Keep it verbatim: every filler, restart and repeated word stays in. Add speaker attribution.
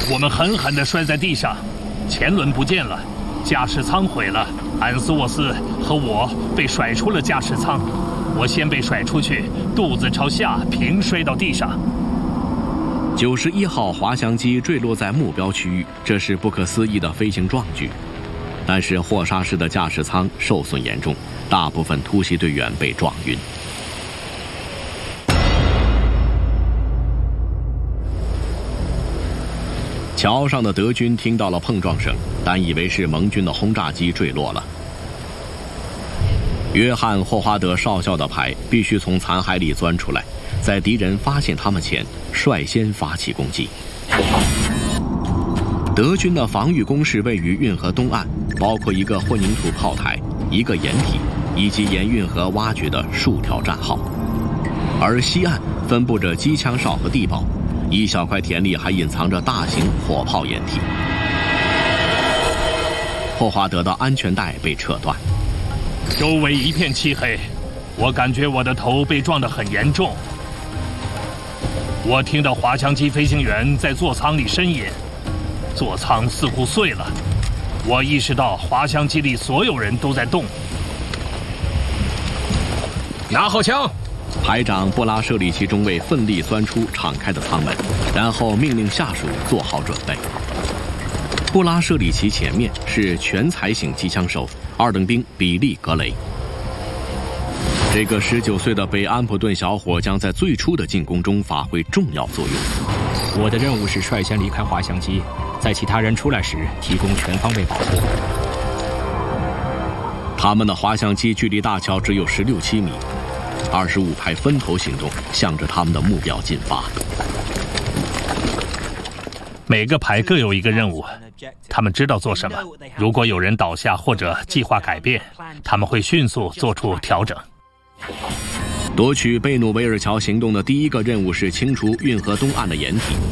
Speaker 1: 我们狠狠地摔在地上，前轮不见了，驾驶舱毁了，安斯沃斯和我被甩出了驾驶舱。我先被甩出去，肚子朝下平摔到地上。
Speaker 2: 九十一号滑翔机坠落在目标区域，这是不可思议的飞行壮举。但是霍沙式的驾驶舱受损严重，大部分突袭队员被撞晕。桥上的德军听到了碰撞声，但以为是盟军的轰炸机坠落了。约翰·霍华德少校的排必须从残骸里钻出来，在敌人发现他们前率先发起攻击。德军的防御工事位于运河东岸，包括一个混凝土炮台、一个掩体以及沿运河挖掘的数条战壕，而西岸分布着机枪哨和地堡，一小块田里还隐藏着大型火炮掩体。霍华德的安全带被扯断，
Speaker 1: 周围一片漆黑，我感觉我的头被撞得很严重。我听到滑翔机飞行员在座舱里呻吟，座舱似乎碎了。我意识到滑翔机里所有人都在动。
Speaker 3: 拿好枪！
Speaker 2: 排长布拉舍里奇中尉奋力钻出敞开的舱门，然后命令下属做好准备。布拉舍里奇前面是全才型机枪手二等兵比利·格雷。这个十九岁的北安普顿小伙将在最初的进攻中发挥重要作用。
Speaker 3: 我的任务是率先离开滑翔机，在其他人出来时提供全方位保护。
Speaker 2: 他们的滑翔机距离大桥只有十六七米，二十五排分头行动，向着他们的目标进发。
Speaker 1: 每个排各有一个任务，他们知道做什么。如果有人倒下或者计划改变，他们会迅速做出调整。
Speaker 2: 夺取贝努维尔桥行动的第一个任务是清除运河东岸的掩体。